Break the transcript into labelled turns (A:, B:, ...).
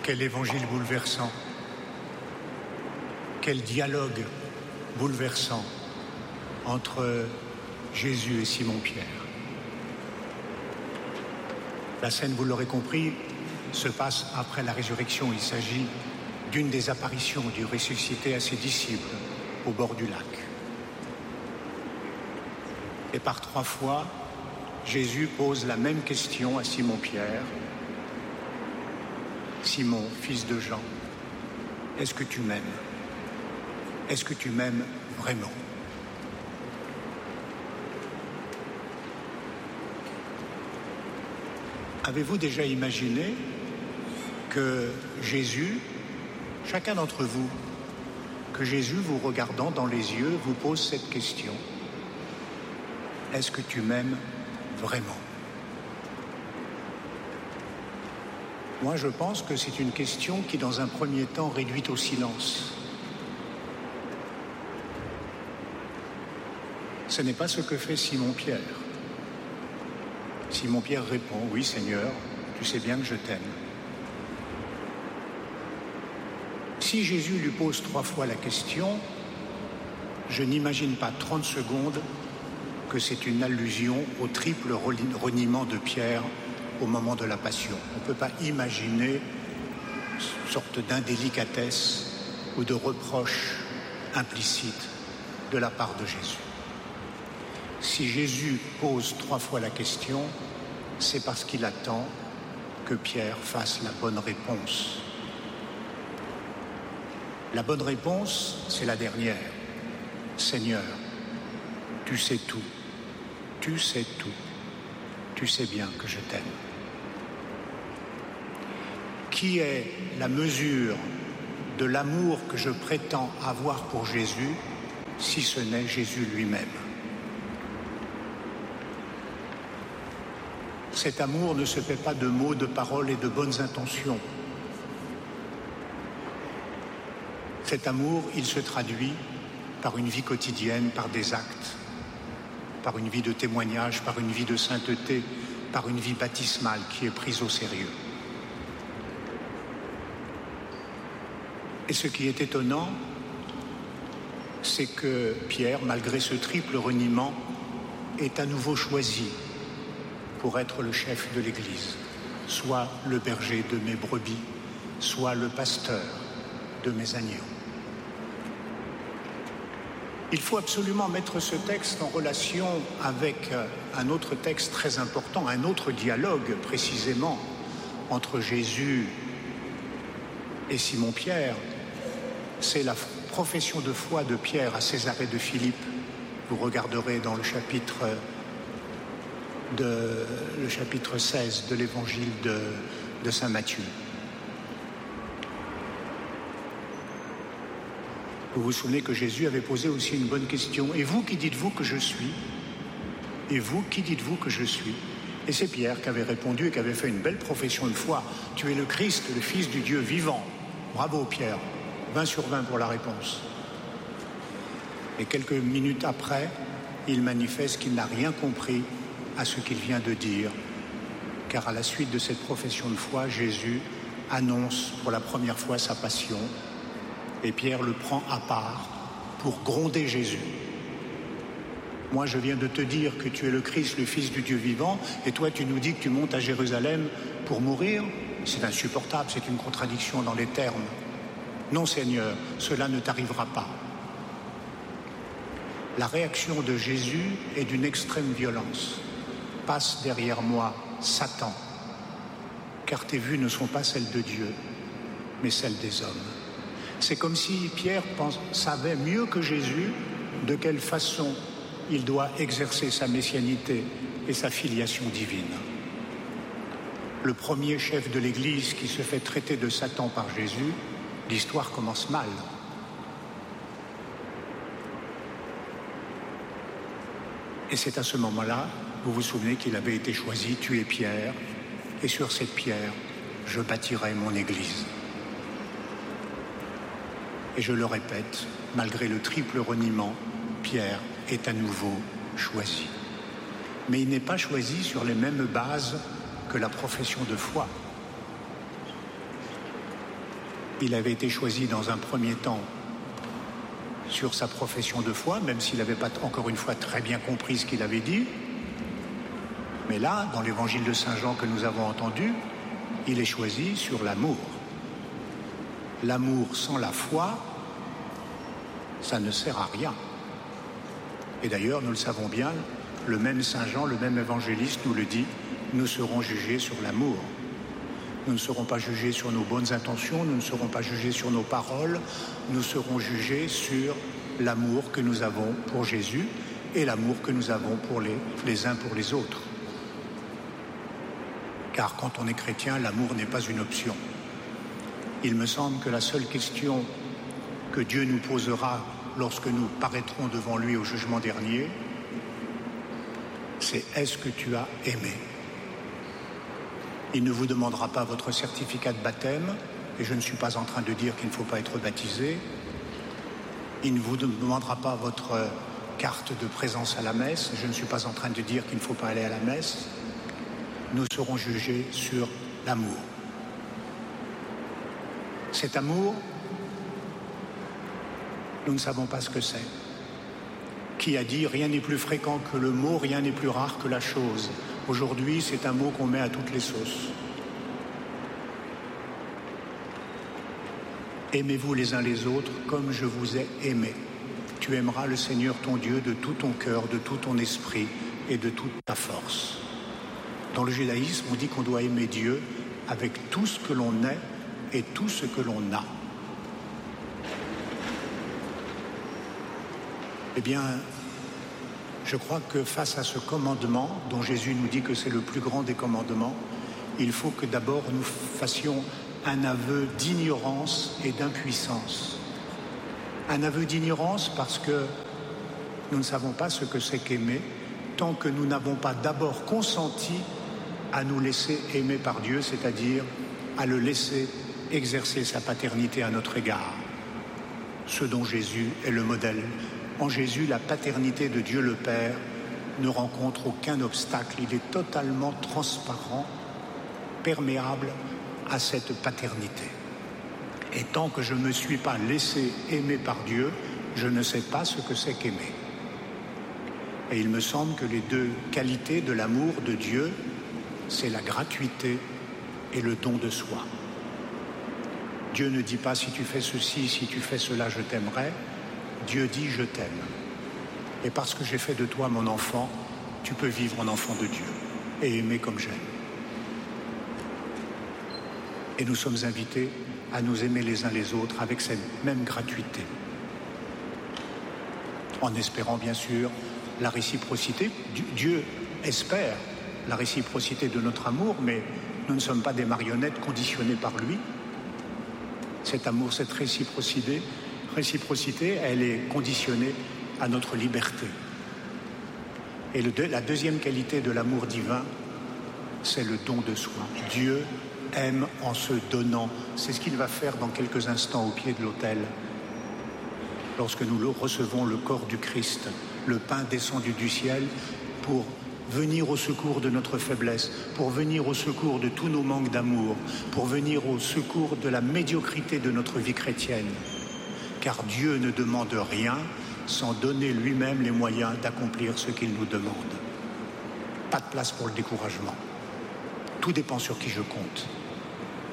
A: Quel évangile bouleversant, quel dialogue bouleversant entre Jésus et Simon-Pierre. La scène, vous l'aurez compris, se passe après la résurrection. Il s'agit d'une des apparitions du ressuscité à ses disciples au bord du lac. Et par 3 fois, Jésus pose la même question à Simon-Pierre. Simon, fils de Jean, est-ce que tu m'aimes? Est-ce que tu m'aimes vraiment? Avez-vous déjà imaginé que Jésus, chacun d'entre vous, que Jésus, vous regardant dans les yeux, vous pose cette question? Est-ce que tu m'aimes vraiment? Moi, je pense que c'est une question qui, dans un premier temps, réduit au silence. Ce n'est pas ce que fait Simon-Pierre. Simon-Pierre répond, « Oui, Seigneur, tu sais bien que je t'aime. » Si Jésus lui pose 3 fois la question, je n'imagine pas 30 secondes que c'est une allusion au triple reniement de Pierre au moment de la Passion. On ne peut pas imaginer une sorte d'indélicatesse ou de reproche implicite de la part de Jésus. Si Jésus pose 3 fois la question, c'est parce qu'il attend que Pierre fasse la bonne réponse. La bonne réponse, c'est la dernière. Seigneur, tu sais tout, tu sais tout, tu sais bien que je t'aime. Qui est la mesure de l'amour que je prétends avoir pour Jésus, si ce n'est Jésus lui-même? Cet amour ne se fait pas de mots, de paroles et de bonnes intentions. Cet amour, il se traduit par une vie quotidienne, par des actes, par une vie de témoignage, par une vie de sainteté, par une vie baptismale qui est prise au sérieux. Et ce qui est étonnant, c'est que Pierre, malgré ce triple reniement, est à nouveau choisi pour être le chef de l'Église, soit le berger de mes brebis, soit le pasteur de mes agneaux. Il faut absolument mettre ce texte en relation avec un autre texte très important, un autre dialogue précisément entre Jésus et Simon-Pierre. C'est la profession de foi de Pierre à Césarée de Philippe. Vous regarderez dans le chapitre 16 de l'évangile de saint Matthieu. Vous vous souvenez que Jésus avait posé aussi une bonne question. Et vous, qui dites-vous que je suis? Et vous, qui dites-vous que je suis? Et c'est Pierre qui avait répondu et qui avait fait une belle profession de foi. Tu es le Christ, le Fils du Dieu vivant. Bravo Pierre, 20 sur 20 pour la réponse. Et quelques minutes après, il manifeste qu'il n'a rien compris à ce qu'il vient de dire, car à la suite de cette profession de foi, Jésus annonce pour la première fois sa passion, et Pierre le prend à part pour gronder Jésus. Moi, je viens de te dire que tu es le Christ, le Fils du Dieu vivant, et toi, tu nous dis que tu montes à Jérusalem pour mourir? C'est insupportable, c'est une contradiction dans les termes. Non, Seigneur, cela ne t'arrivera pas. La réaction de Jésus est d'une extrême violence. Passe derrière moi, Satan, car tes vues ne sont pas celles de Dieu, mais celles des hommes. C'est comme si Pierre savait mieux que Jésus de quelle façon il doit exercer sa messianité et sa filiation divine. Le premier chef de l'Église qui se fait traiter de Satan par Jésus, l'histoire commence mal. Et c'est à ce moment-là, vous vous souvenez qu'il avait été choisi, tu es Pierre, et sur cette pierre, je bâtirai mon Église. Et je le répète, malgré le triple reniement, Pierre est à nouveau choisi. Mais il n'est pas choisi sur les mêmes bases que la profession de foi. Il avait été choisi dans un premier temps sur sa profession de foi, même s'il n'avait pas encore une fois très bien compris ce qu'il avait dit. Mais là, dans l'évangile de Saint Jean que nous avons entendu, il est choisi sur l'amour. L'amour sans la foi, ça ne sert à rien. Et d'ailleurs, nous le savons bien, le même Saint Jean, le même évangéliste nous le dit, nous serons jugés sur l'amour. Nous ne serons pas jugés sur nos bonnes intentions, nous ne serons pas jugés sur nos paroles, nous serons jugés sur l'amour que nous avons pour Jésus et l'amour que nous avons pour les uns pour les autres. Car quand on est chrétien, l'amour n'est pas une option. Il me semble que la seule question que Dieu nous posera lorsque nous paraîtrons devant lui au jugement dernier, c'est « Est-ce que tu as aimé ?» Il ne vous demandera pas votre certificat de baptême, et je ne suis pas en train de dire qu'il ne faut pas être baptisé. Il ne vous demandera pas votre carte de présence à la messe, je ne suis pas en train de dire qu'il ne faut pas aller à la messe. Nous serons jugés sur l'amour. Cet amour, nous ne savons pas ce que c'est. Qui a dit « rien n'est plus fréquent que le mot, rien n'est plus rare que la chose ». Aujourd'hui, c'est un mot qu'on met à toutes les sauces. Aimez-vous les uns les autres comme je vous ai aimé. Tu aimeras le Seigneur ton Dieu de tout ton cœur, de tout ton esprit et de toute ta force. Dans le judaïsme, on dit qu'on doit aimer Dieu avec tout ce que l'on est et tout ce que l'on a. Eh bien, je crois que face à ce commandement, dont Jésus nous dit que c'est le plus grand des commandements, il faut que d'abord nous fassions un aveu d'ignorance et d'impuissance. Un aveu d'ignorance parce que nous ne savons pas ce que c'est qu'aimer, tant que nous n'avons pas d'abord consenti à nous laisser aimer par Dieu, c'est-à-dire à le laisser exercer sa paternité à notre égard, ce dont Jésus est le modèle. En Jésus, la paternité de Dieu le Père ne rencontre aucun obstacle. Il est totalement transparent, perméable à cette paternité. Et tant que je ne me suis pas laissé aimer par Dieu, je ne sais pas ce que c'est qu'aimer. Et il me semble que les deux qualités de l'amour de Dieu, c'est la gratuité et le don de soi. Dieu ne dit pas « si tu fais ceci, si tu fais cela, je t'aimerai ». Dieu dit « je t'aime ». Et parce que j'ai fait de toi mon enfant, tu peux vivre en enfant de Dieu et aimer comme j'aime. Et nous sommes invités à nous aimer les uns les autres avec cette même gratuité. En espérant bien sûr la réciprocité. Dieu espère la réciprocité de notre amour, mais nous ne sommes pas des marionnettes conditionnées par lui. Cet amour, cette réciprocité, elle est conditionnée à notre liberté. Et la deuxième qualité de l'amour divin, c'est le don de soi. Dieu aime en se donnant. C'est ce qu'il va faire dans quelques instants au pied de l'autel. Lorsque nous recevons le corps du Christ, le pain descendu du ciel pour venir au secours de notre faiblesse, pour venir au secours de tous nos manques d'amour, pour venir au secours de la médiocrité de notre vie chrétienne. Car Dieu ne demande rien sans donner lui-même les moyens d'accomplir ce qu'il nous demande. Pas de place pour le découragement. Tout dépend sur qui je compte.